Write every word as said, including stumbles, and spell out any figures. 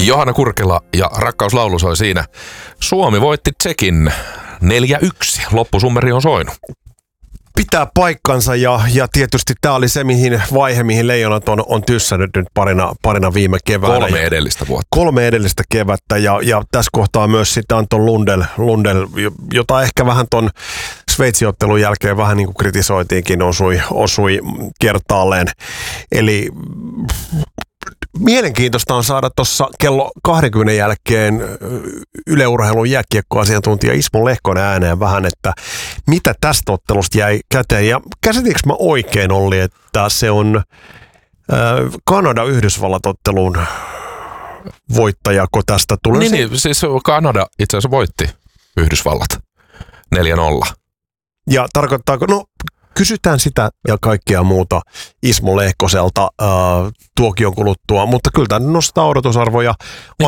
Johanna Kurkela ja Rakkauslaulu soi siinä. Suomi voitti Tsekin neljä yksi. Loppusummeri on soinut. Pitää paikkansa ja, ja tietysti tämä oli se mihin vaihe, mihin Leijonat on, on tyssännyt nyt parina, parina viime keväänä. Kolme edellistä vuotta. Kolme edellistä kevättä ja, ja tässä kohtaa myös sitten Anton Lundell, Lundell, jota ehkä vähän ton Sveitsi-ottelun jälkeen vähän niin kuin kritisoitiinkin, osui, osui kertaalleen. Eli mielenkiintoista on saada tuossa kello kaksikymmentä jälkeen Yle Urheilun jääkiekkoasiantuntija Ismo Lehkonen ääneen vähän, että mitä tästä ottelusta jäi käteen. Ja käsitinkö mä oikein, Olli, että se on äh, Kanada-Yhdysvallat-ottelun voittajako tästä tulee? Niin, niin, siis Kanada itse asiassa voitti Yhdysvallat neljä nolla. Ja tarkoittaako, no kysytään sitä ja kaikkea muuta Ismo Lehkoselta äh, tuokion kuluttua, mutta kyllä tämä nostaa odotusarvoja.